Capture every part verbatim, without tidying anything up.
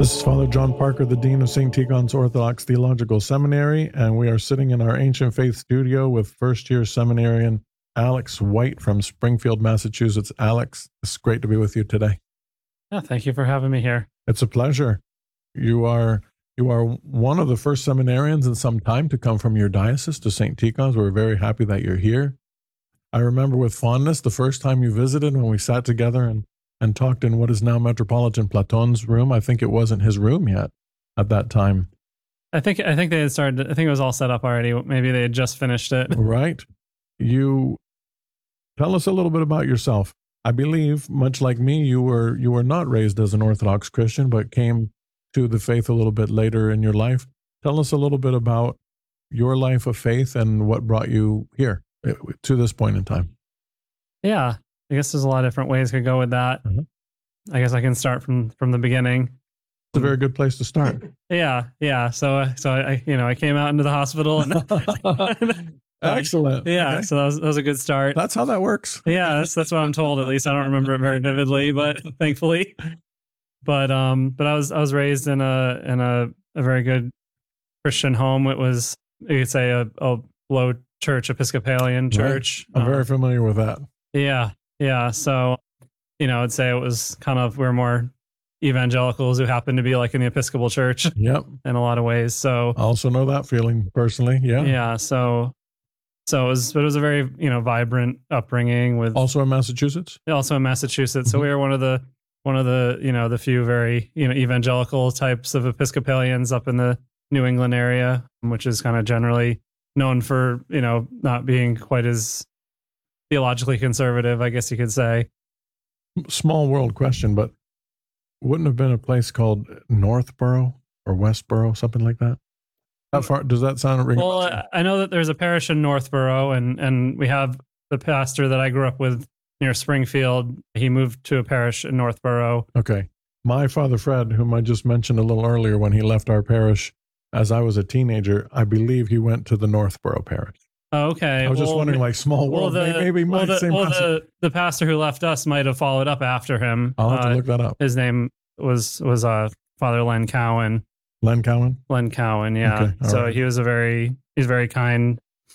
This is Father John Parker, the Dean of Saint Tikhon's Orthodox Theological Seminary, and we are sitting in our Ancient Faith studio with first-year seminarian Alex White from Springfield, Massachusetts. Alex, it's great to be with you today. Yeah, thank you for having me here. It's a pleasure. You are you are one of the first seminarians in some time to come from your diocese to Saint Tikhon's. We're very happy that you're here. I remember with fondness the first time you visited when we sat together and and talked in what is now Metropolitan Platon's room. I think it wasn't his room yet at that time. I think I think they had started. I think it was all set up already. Maybe they had just finished it. Right. You tell us a little bit about yourself. I believe, much like me, you were you were not raised as an Orthodox Christian, but came to the faith a little bit later in your life. Tell us a little bit about your life of faith and what brought you here to this point in time. Yeah. I guess there's a lot of different ways to go with that. Mm-hmm. I guess I can start from, from the beginning. It's a very good place to start. Yeah, yeah. So, uh, so I, you know, I came out into the hospital. And Excellent. Yeah, okay. so that was, that was a good start. That's how that works. Yeah, that's that's what I'm told. At least I don't remember it very vividly, but thankfully. But um, but I was I was raised in a in a, a very good Christian home. It was, you could say, a, a low church Episcopalian church. Right. I'm um, very familiar with that. Yeah. Yeah. So, you know, I'd say it was kind of, we're more evangelicals who happen to be like in the Episcopal Church. Yep. In a lot of ways. So I also know that feeling personally. Yeah. Yeah. So, so it was, but it was a very, you know, vibrant upbringing with also in Massachusetts, also in Massachusetts. Mm-hmm. So we were one of the, one of the, you know, the few very, you know, evangelical types of Episcopalians up in the New England area, which is kind of generally known for, you know, not being quite as theologically conservative, I guess you could say. Small world question, but wouldn't have been a place called Northborough or Westborough, something like that? How far does that sound? Ring well, I, I know that there's a parish in Northborough, and and we have the pastor that I grew up with near Springfield. He moved to a parish in Northborough. Okay. My father Fred, whom I just mentioned a little earlier, when he left our parish as I was a teenager, I believe he went to the Northborough parish. Oh, okay. I was well, just wondering, like small world, well, the, maybe well, might the, same well, concept. the, the pastor who left us might have followed up after him. I'll have uh, to look that up. His name was was uh, Father Len Cowan. Len Cowan? Len Cowan, yeah. Okay, so right. he was a very he's a very kind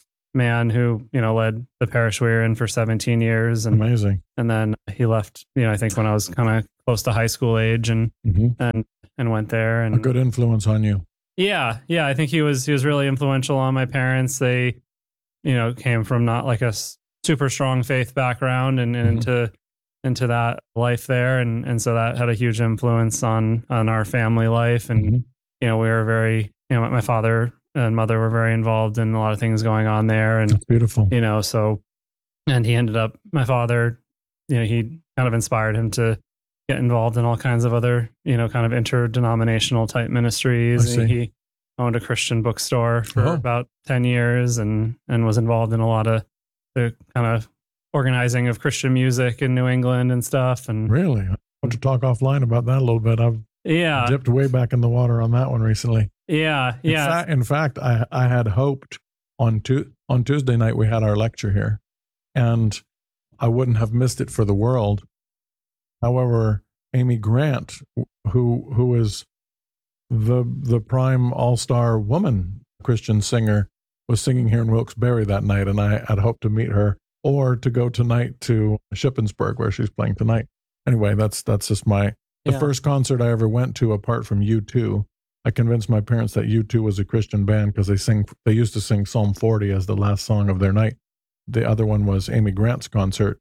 man who, you know, led the parish we were in for seventeen years, and Amazing. and then he left, you know, I think when I was kind of close to high school age, and Mm-hmm. and and went there, and A good influence on you. yeah, yeah, I think he was he was really influential on my parents. They, you know, came from not like a s- super strong faith background and, and Mhm. into into that life there, and and so that had a huge influence on on our family life. And Mhm. you know, we were very, you know, my father and mother were very involved in a lot of things going on there, and That's beautiful. you know, so and he ended up, my father, you know, he kind of inspired him to get involved in all kinds of other, you know, kind of interdenominational type ministries. I see. He owned a Christian bookstore for Oh. about ten years, and, and was involved in a lot of the kind of organizing of Christian music in New England and stuff. And Really? I want to talk offline about that a little bit. I've yeah, dipped way back in the water on that one recently. yeah, In, yeah. fact, in fact, I, I had hoped on tu- on Tuesday night we had our lecture here, and I wouldn't have missed it for the world. However, Amy Grant, who who is the the prime all-star woman Christian singer, was singing here in Wilkes-Barre that night, and I had hoped to meet her or to go tonight to Shippensburg where she's playing tonight. Anyway, that's that's just my the Yeah. first concert I ever went to apart from U two. I convinced my parents that U two was a Christian band because they sing they used to sing Psalm forty as the last song of their night. The other one was Amy Grant's concert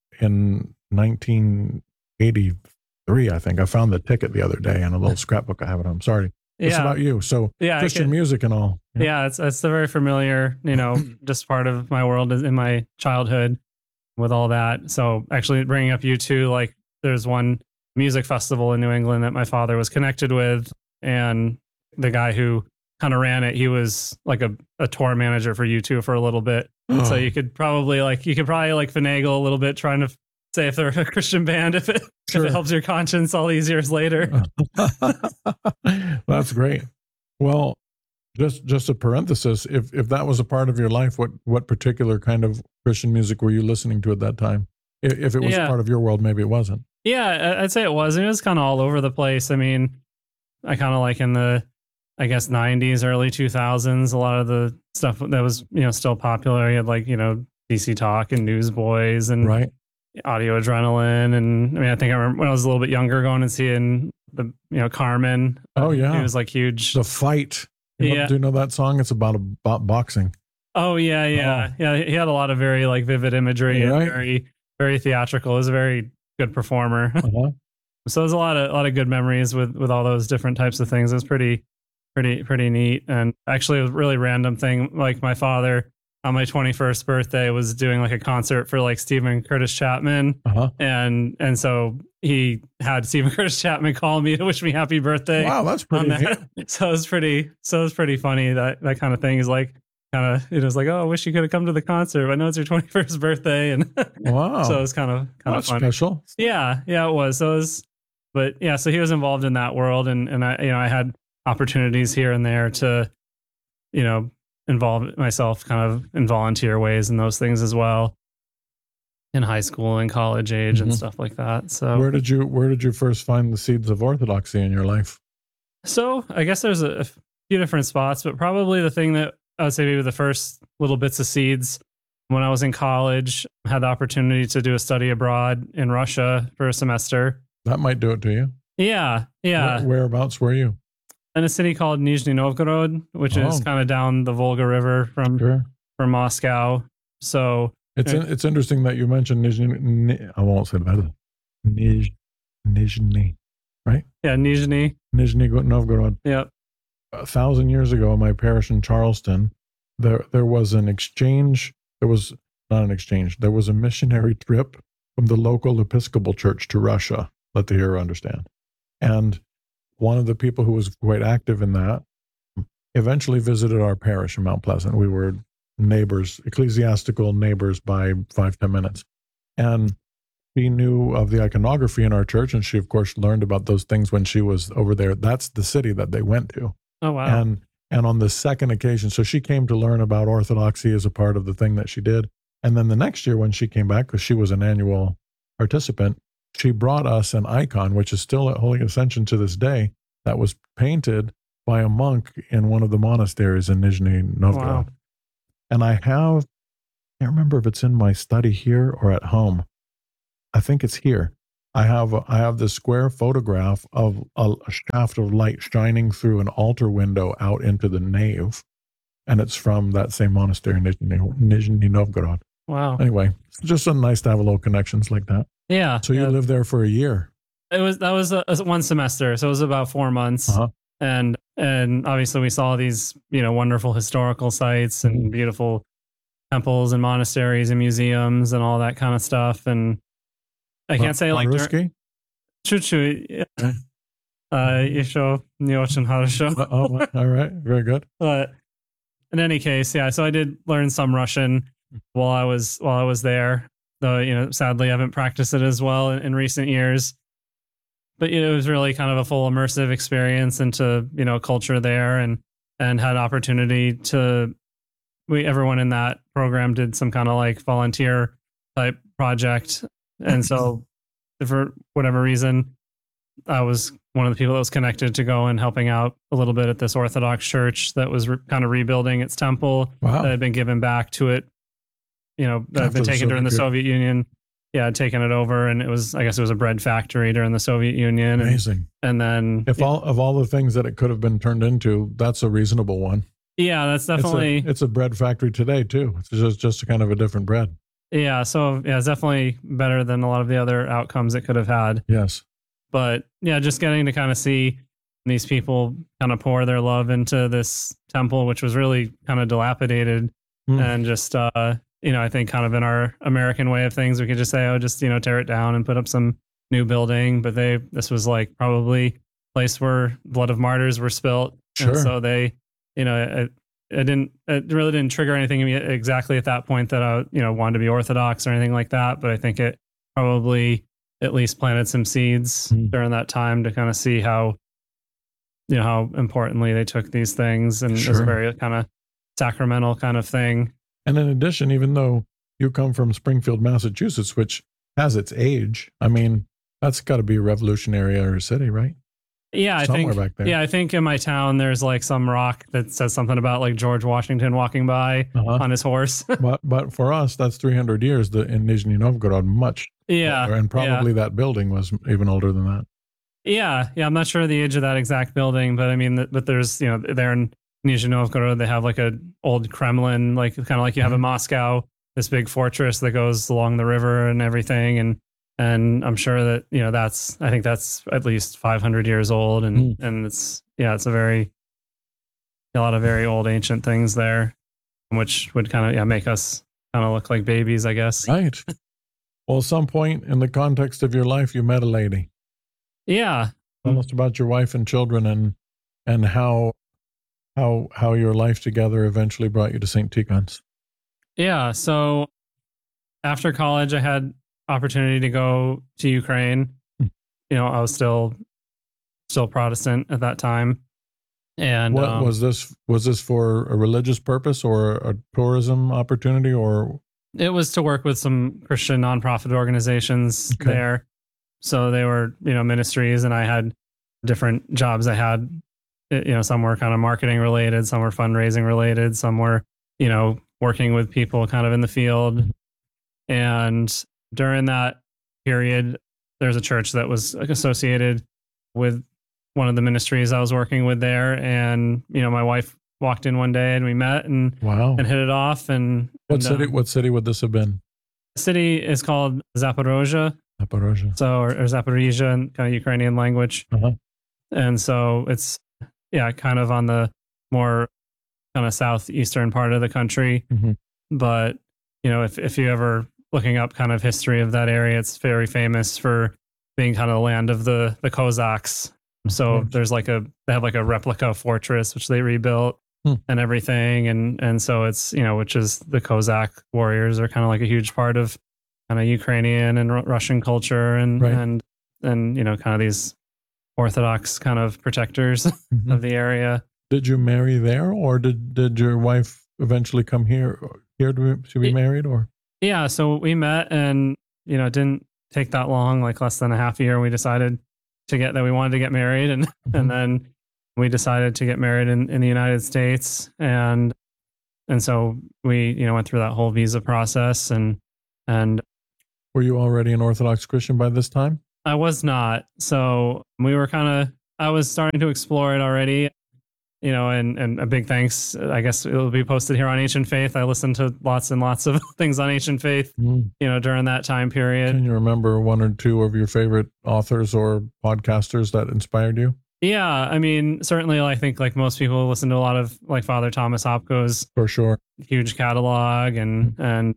in nineteen eighty-three, I think. I found the ticket the other day in a little scrapbook I have at home. Sorry. It's Yeah. about you. So Yeah, I Christian could- music and all. Yeah, it's it's a very familiar, you know, just part of my world in my childhood with all that. So actually bringing up U two, like there's one music festival in New England that my father was connected with, and the guy who kind of ran it, he was like a, a tour manager for U two for a little bit. Oh. So you could probably like, you could probably like finagle a little bit trying to say if they're a Christian band, if it, Sure. if it helps your conscience all these years later. That's great. Well, just just a parenthesis. If if that was a part of your life, what what particular kind of Christian music were you listening to at that time? If, if it was Yeah. part of your world, maybe it wasn't. Yeah, I- I'd say it was. It was kind of all over the place. I mean, I kind of like in the, I guess, nineties, early two thousands, a lot of the stuff that was, you know, still popular. You had like, you know, D C Talk and Newsboys and Right. Audio Adrenaline. And I mean, I think I remember when I was a little bit younger going and seeing the, you know, Carmen. Oh, yeah. It was like huge. The Fight. You know, Yeah. do you know that song? It's about, about boxing. Oh, yeah, yeah. Oh. Yeah. He had a lot of very like vivid imagery and Right. very, very theatrical. He was a very good performer. Uh-huh. So there's a lot of, a lot of good memories with, with all those different types of things. It was pretty, pretty, pretty neat. And actually, it was a really random thing. Like my father on my twenty-first birthday was doing like a concert for like Stephen Curtis Chapman. Uh-huh. And, and so he had Stephen Curtis Chapman call me to wish me happy birthday. Wow, that's on pretty that. neat. So it was pretty, so it was pretty funny that, that kind of thing is like, kind of, it was like, oh, I wish you could have come to the concert. I know it's your twenty-first birthday. And Wow. so it was kind of, kind That's of funny. special. Yeah, yeah, it was. So it was, but yeah, so he was involved in that world, and and I, you know, I had opportunities here and there to, you know, involve myself kind of in volunteer ways and those things as well, in high school and college age and Mhm. stuff like that. So Where did you Where did you first find the seeds of orthodoxy in your life? So I guess there's a, a few different spots, but probably the thing that I would say maybe the first little bits of seeds when I was in college, I had the opportunity to do a study abroad in Russia for a semester. That might do it to you. Yeah, yeah. Where, whereabouts were you? In a city called Nizhny Novgorod, which is Oh. kind of down the Volga River from Sure. from Moscow. So It's Yeah. in, it's interesting that you mentioned Nizhny. Ni- I won't say that. Nizh, Nizhny, yeah, Nizhny. Nizhny Novgorod. Yep. A thousand years ago, in my parish in Charleston, there there was an exchange. There was not an exchange. There was a missionary trip from the local Episcopal Church to Russia. Let the hearer understand. And one of the people who was quite active in that eventually visited our parish in Mount Pleasant. We were neighbors, ecclesiastical neighbors by five, ten minutes. And she knew of the iconography in our church, and she, of course, learned about those things when she was over there. That's the city that they went to. Oh wow. And and on the second occasion, so she came to learn about orthodoxy as a part of the thing that she did. And then the next year when she came back, because she was an annual participant, she brought us an icon, which is still at Holy Ascension to this day, that was painted by a monk in one of the monasteries in Nizhny Novgorod. Wow. And I have, I can't remember if it's in my study here or at home. I think it's here. I have a, I have this square photograph of a, a shaft of light shining through an altar window out into the nave, and it's from that same monastery, Nizhny, Nizhny Novgorod. Wow. Anyway, it's just so nice to have a little connections like that. Yeah. So you yeah. lived there for a year. It was that was a, a one semester, so it was about four months, Uh-huh. and and obviously we saw these you know wonderful historical sites and beautiful temples and monasteries and museums and all that kind of stuff. And I can't say like dur- Ruski? choo-choo, yeah. uh, еще не очень хорошо. Uh, oh, all right. Very good. But in any case, yeah. So I did learn some Russian while I was while I was there. Though you know, sadly, I haven't practiced it as well in, in recent years. But you know, it was really kind of a full immersive experience into you know culture there, and and had opportunity to. We everyone in that program did some kind of like volunteer type project, and so for whatever reason, I was one of the people that was connected to go and helping out a little bit at this Orthodox church that was re- kind of rebuilding its temple Wow. that had been given back to it. You know, that had After been the taken during the Soviet- Soviet Union. Yeah, I'd taken it over, and it was, I guess, it was a bread factory during the Soviet Union, and, Amazing. and then If all of all the things that it could have been turned into, that's a reasonable one. yeah, that's definitely It's a, it's a bread factory today too. It's just just a kind of a different bread. yeah. So yeah, it's definitely better than a lot of the other outcomes it could have had. Yes. But yeah, just getting to kind of see these people kind of pour their love into this temple, which was really kind of dilapidated, Mm. and just uh, you know, I think kind of in our American way of things, we could just say, oh, just you know, tear it down and put up some new building. But they, this was like probably a place where blood of martyrs were spilt, Sure. and so they, you know, it, it didn't, it really didn't trigger anything in me exactly at that point that I, you know, wanted to be Orthodox or anything like that. But I think it probably at least planted some seeds Mm. during that time to kind of see how, you know, how importantly they took these things, and it was a Sure. very kind of sacramental kind of thing. And in addition, even though you come from Springfield, Massachusetts, which has its age, I mean, that's got to be a revolutionary area city, right? Yeah, I somewhere think. back there. Yeah, I think in my town there's like some rock that says something about like George Washington walking by Uh-huh. on his horse. but but for us, that's three hundred years. The, in Nizhny Novgorod, much yeah, older, and probably yeah. that building was even older than that. Yeah, yeah. I'm not sure the age of that exact building, but I mean, th- but there's you know there in Nizhny Novgorod they have like a old Kremlin, like kind of like you have in Moscow, this big fortress that goes along the river and everything, and and I'm sure that you know that's I think that's at least five hundred years old, and Mm. and it's yeah, it's a very a lot of very old ancient things there, which would kind of yeah make us kind of look like babies, I guess. Right. Well, at some point in the context of your life, you met a lady. Yeah. Tell us about your wife and children, and and how how how your life together eventually brought you to Saint Tikhon's. Yeah. So after college, I had opportunity to go to Ukraine. Hmm. You know, I was still still Protestant at that time. And What um, was this? Was this for a religious purpose or a tourism opportunity, or it was to work with some Christian nonprofit organizations Okay. there. So they were, you know, ministries, and I had different jobs I had. You know, some were kind of marketing related, some were fundraising related, some were, you know, working with people kind of in the field. And during that period, there's a church that was associated with one of the ministries I was working with there. And, you know, my wife walked in one day and we met and, wow? and hit it off. And What and, city? uh, What city would this have been? the city is called Zaporozhye. Zaporozhye. So, or, or Zaporizhia in kind of Ukrainian language. Uh-huh. And so it's, yeah, kind of on the more kind of southeastern part of the country. Mhm. But, you know, if, if you ever looking up kind of history of that area, it's very famous for being kind of the land of the, the Cossacks. So course. there's like a, they have like a replica fortress, which they rebuilt Hmm. and everything. And, and so it's, you know, which is the Cossack warriors are kind of like a huge part of kind of Ukrainian and Ru- Russian culture and, Right. and, and, you know, kind of these Orthodox kind of protectors Mhm. of the area. Did you marry there, or did did your wife eventually come here here to, to be It- married, or Yeah. So we met and, you know, it didn't take that long, like less than a half a year. We decided to get that we wanted to get married. And, Mhm. and then we decided to get married in, in the United States. And, and so we, you know, went through that whole visa process and, and were you already an Orthodox Christian by this time? I was not. So we were kind of, I was starting to explore it already, you know, and, and a big thanks. I guess it'll be posted here on Ancient Faith. I listened to lots and lots of things on Ancient Faith, Mm. you know, during that time period. Can you remember one or two of your favorite authors or podcasters that inspired you? Yeah. I mean, certainly I think like most people listen to a lot of like Father Thomas Hopko's For sure. huge catalog and, and,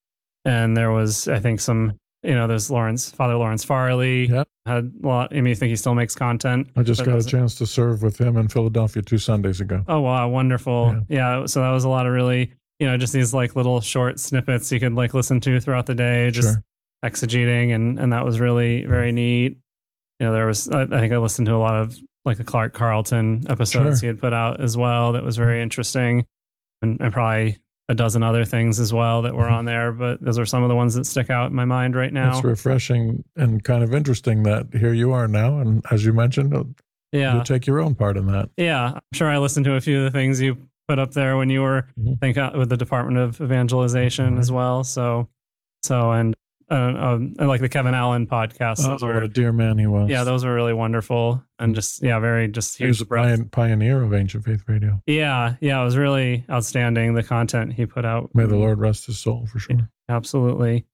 and there was, I think some, you know, there's Lawrence, Father Lawrence Farley Yep. had a lot. I mean, I think he still makes content. I just but got a those- chance to serve with him in Philadelphia two Sundays ago. Oh, wow. Wonderful. Yeah. So that was a lot of really, you know, just these like little short snippets you could like listen to throughout the day, just Sure. exegeting. And, and that was really very neat. You know, there was, I, I think I listened to a lot of like the Clark Carlton episodes Sure. he had put out as well. That was very interesting. And, and probably a dozen other things as well that were on there. But those are some of the ones that stick out in my mind right now. It's refreshing and kind of interesting that here you are now, and as you mentioned, uh, Yeah. you take your own part in that. Yeah. I'm sure I listened to a few of the things you put up there when you were, Mhm. I think, uh, with the Department of Evangelization Mhm. as well. So, so, and, uh, um, and like the Kevin Allen podcast. Oh, those what were, a dear man he was. yeah, those were really wonderful and just, yeah, very just He was huge a breath. pion- pioneer of Ancient Faith Radio. Yeah. Yeah. It was really outstanding. The content he put out. May the Lord rest his soul, for sure. Absolutely.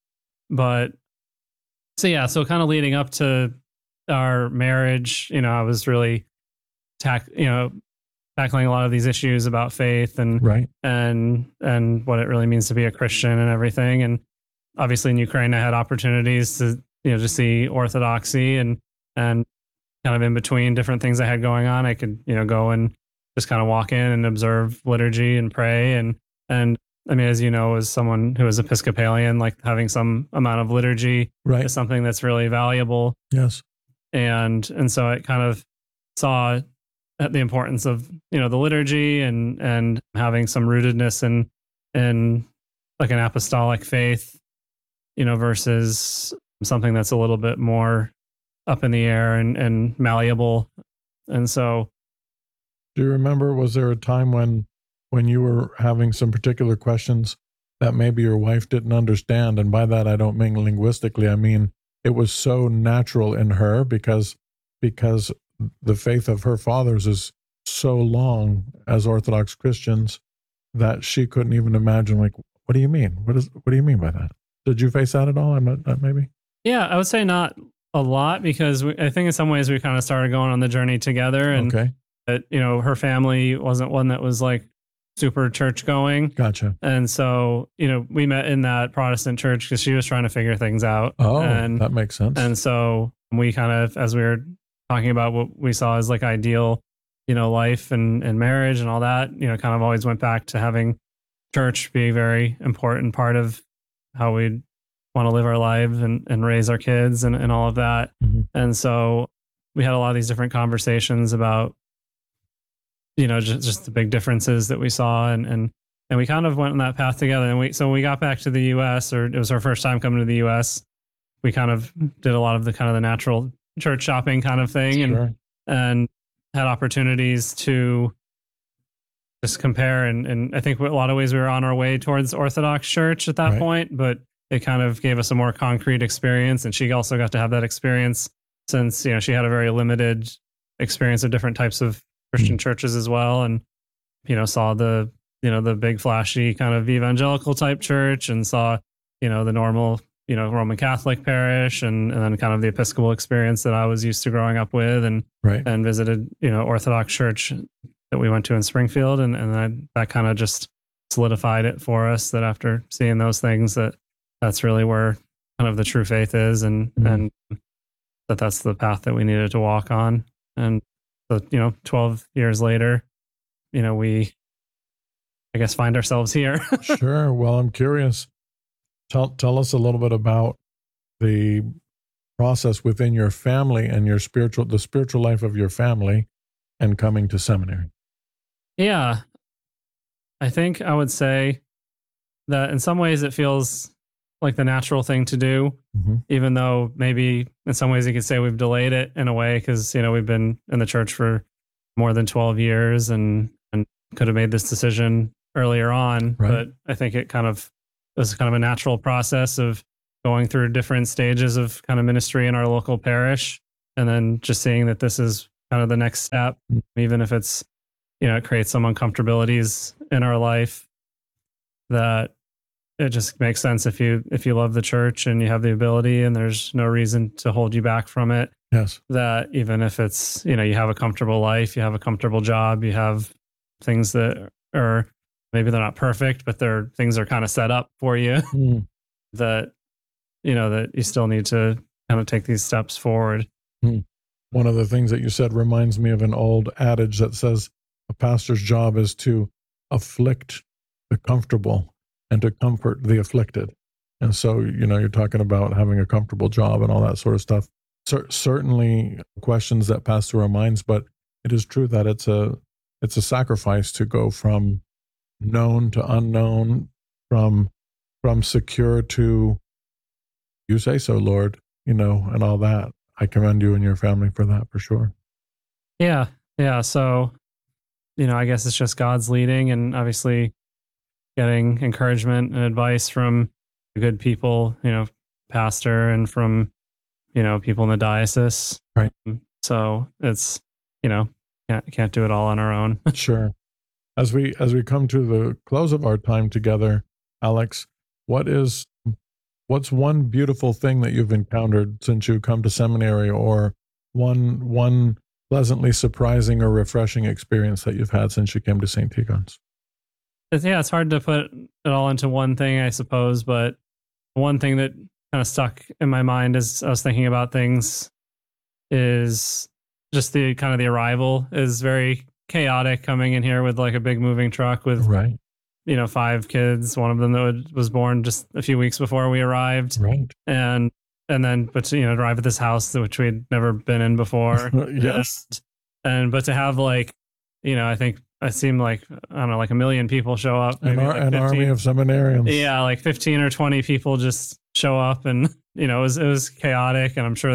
But so, yeah, so kind of leading up to our marriage, you know, I was really tack, you know, tackling a lot of these issues about faith and, Right. and, and what it really means to be a Christian and everything. And obviously in Ukraine, I had opportunities to, you know, to see Orthodoxy and, and kind of in between different things I had going on, I could, you know, go and just kind of walk in and observe liturgy and pray. And, and I mean, as you know, as someone who is Episcopalian, like having some amount of liturgy Right. is something that's really valuable. Yes. And, and so I kind of saw the importance of, you know, the liturgy and, and having some rootedness in, in like an apostolic faith, you know, versus something that's a little bit more up in the air and, and malleable. And so, do you remember, was there a time when when you were having some particular questions that maybe your wife didn't understand? And by that, I don't mean linguistically. I mean, it was so natural in her because because the faith of her fathers is so long as Orthodox Christians that she couldn't even imagine, like, what do you mean? What is what do you mean by that? Did you face that at all? I'm not, not maybe. Yeah, I would say not a lot, because we, I think in some ways we kind of started going on the journey together, and Okay, that, you know, her family wasn't one that was like super church going. gotcha. And so, you know, we met in that Protestant church because she was trying to figure things out. Oh, and, that makes sense. and so we kind of, as we were talking about what we saw as like ideal, you know, life and, and marriage and all that, you know, kind of always went back to having church be a very important part of how we want to live our lives and, and raise our kids and, and all of that. Mm-hmm. And so we had a lot of these different conversations about, you know, just, just the big differences that we saw. And, and, and we kind of went on that path together. And we, so when we got back to the U S, or it was our first time coming to the U S, we kind of did a lot of the kind of the natural church shopping kind of thing. Sure. and, and had opportunities to just compare. And, and I think in a lot of ways we were on our way towards Orthodox Church at that Right. point, but it kind of gave us a more concrete experience. And she also got to have that experience since, you know, she had a very limited experience of different types of Christian Mm. churches as well. And, you know, saw the, you know, the big flashy kind of evangelical type church, and saw, you know, the normal, you know, Roman Catholic parish, and, and then kind of the Episcopal experience that I was used to growing up with, and, Right. and visited, you know, Orthodox church that we went to in Springfield. And, and that, that kind of just solidified it for us, that after seeing those things, that that's really where kind of the true faith is, and, Mhm. and that that's the path that we needed to walk on. And so, you know, twelve years later, you know, we, I guess, find ourselves here. Sure. Well, I'm curious. Tell tell us a little bit about the process within your family and your spiritual, the spiritual life of your family, and coming to seminary. Yeah. I think I would say that in some ways it feels like the natural thing to do, Mm-hmm. even though maybe in some ways you could say we've delayed it in a way, because, you know, we've been in the church for more than twelve years, and, and could have made this decision earlier on. Right. But I think it kind of was kind of a natural process of going through different stages of kind of ministry in our local parish, and then just seeing that this is kind of the next step, even if it's, you know, it creates some uncomfortabilities in our life, that it just makes sense if you if you love the church and you have the ability and there's no reason to hold you back from it, Yes. that even if it's, you know, you have a comfortable life, you have a comfortable job, you have things that are, maybe they're not perfect, but they're things are kind of set up for you, Mm. that, you know, that you still need to kind of take these steps forward. One of the things that you said reminds me of an old adage that says a pastor's job is to afflict the comfortable and to comfort the afflicted. And so, you know, you're talking about having a comfortable job and all that sort of stuff. Cer- certainly questions that pass through our minds, but it is true that it's a it's a sacrifice to go from known to unknown, from from secure to you say so, Lord, you know, and all that. I commend you and your family for that, for sure. Yeah. Yeah. So, you know, I guess it's just God's leading, and obviously getting encouragement and advice from good people, you know, pastor, and from, you know, people in the diocese. Right. So it's, you know, can't, can't do it all on our own. Sure. As we as we come to the close of our time together, Alex, what is what's one beautiful thing that you've encountered since you come to seminary, or one one pleasantly surprising or refreshing experience that you've had since you came to Saint Tikhon's? It's, yeah, it's hard to put it all into one thing, I suppose, but one thing that kind of stuck in my mind as I was thinking about things is just the kind of the arrival is very chaotic, coming in here with like a big moving truck with, Right, you know, five kids, one of them that was born just a few weeks before we arrived. right. And, and then, but to, you know, arrive at this house which we'd never been in before. Yes. And, and, but to have like, you know, I think it seemed like, I don't know, like a million people show up. An, maybe ar- like an army of seminarians. Yeah, like fifteen or twenty people just show up, and, you know, it was, it was chaotic. And I'm sure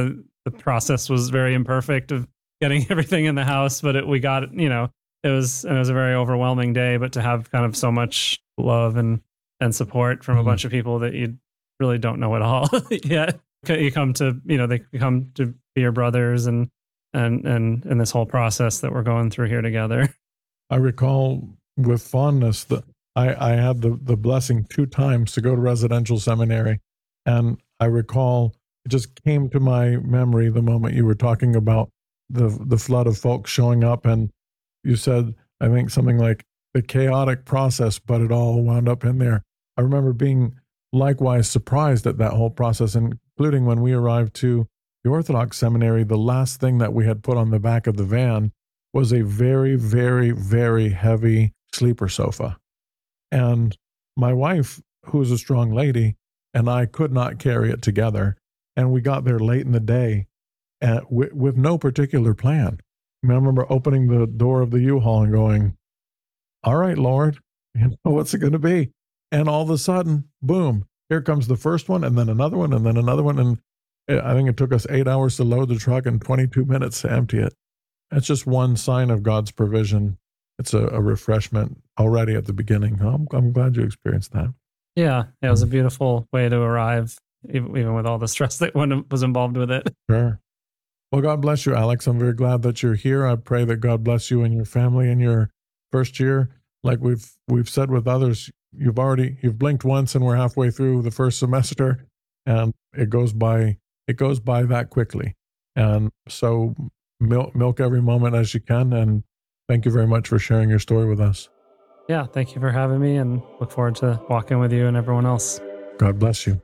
the process was very imperfect of getting everything in the house, but it, we got it, you know, it was, and it was a very overwhelming day, but to have kind of so much love and, and support from mm-hmm. a bunch of people that you really don't know at all yet. You come to, you know, they come to be your brothers and, and, and, and this whole process that we're going through here together. I recall with fondness that I, I had the, the blessing two times to go to residential seminary. And I recall it just came to my memory the moment you were talking about the the flood of folks showing up. And you said, I think something like the chaotic process, but it all wound up in there. I remember being likewise surprised at that whole process, including when we arrived to the Orthodox seminary, the last thing that we had put on the back of the van was a very, very, very heavy sleeper sofa. And my wife, who's a strong lady, and I could not carry it together. And we got there late in the day uh, with, with no particular plan. I, mean, I remember opening the door of the U-Haul and going, all right, Lord, you know, what's it going to be? And all of a sudden, boom, here comes the first one, and then another one, and then another one. And I think it took us eight hours to load the truck and twenty-two minutes to empty it. That's just one sign of God's provision. It's a, a refreshment already at the beginning. I'm, I'm glad you experienced that. Yeah, it was a beautiful way to arrive, even, even with all the stress that was involved with it. Sure. Well, God bless you, Alex. I'm very glad that you're here. I pray that God bless you and your family in your first year. Like we've we've said with others, you've already you've blinked once and we're halfway through the first semester, and it goes by it goes by that quickly. And so milk milk every moment as you can. And thank you very much for sharing your story with us. Yeah, thank you for having me, and look forward to walking with you and everyone else. God bless you.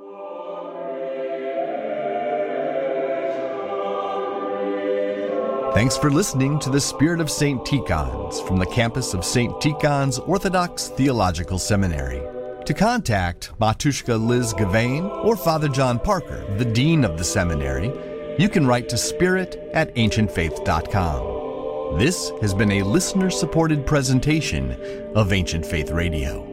Thanks for listening to the Spirit of Saint Tikhon's from the campus of Saint Tikhon's Orthodox Theological Seminary. To contact Matushka Liz Gavain or Father John Parker, the Dean of the Seminary, you can write to spirit at ancient faith dot com. This has been a listener-supported presentation of Ancient Faith Radio.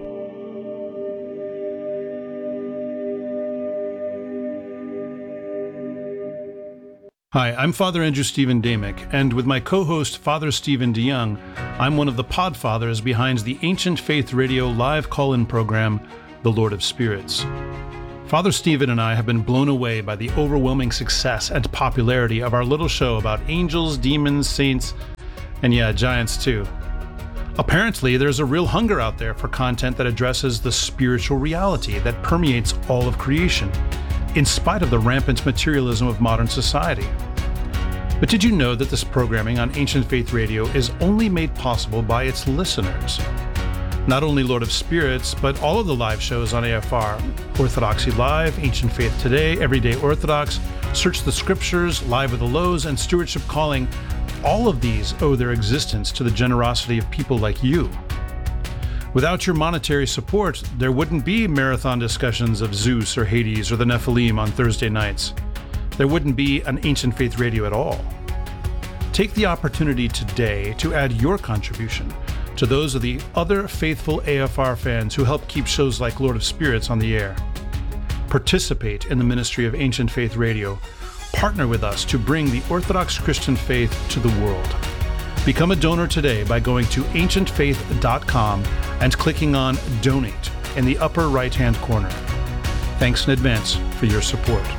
Hi, I'm Father Andrew Stephen Damick, and with my co-host Father Stephen DeYoung, I'm one of the podfathers behind the Ancient Faith Radio live call-in program, The Lord of Spirits. Father Stephen and I have been blown away by the overwhelming success and popularity of our little show about angels, demons, saints, and yeah, giants too. Apparently, there's a real hunger out there for content that addresses the spiritual reality that permeates all of creation, in spite of the rampant materialism of modern society. But did you know that this programming on Ancient Faith Radio is only made possible by its listeners? Not only Lord of Spirits, but all of the live shows on A F R, Orthodoxy Live, Ancient Faith Today, Everyday Orthodox, Search the Scriptures, Live with the Lows, and Stewardship Calling, all of these owe their existence to the generosity of people like you. Without your monetary support, there wouldn't be marathon discussions of Zeus or Hades or the Nephilim on Thursday nights. There wouldn't be an Ancient Faith Radio at all. Take the opportunity today to add your contribution to those of the other faithful A F R fans who help keep shows like Lord of Spirits on the air. Participate in the ministry of Ancient Faith Radio. Partner with us to bring the Orthodox Christian faith to the world. Become a donor today by going to ancient faith dot com and clicking on Donate in the upper right-hand corner. Thanks in advance for your support.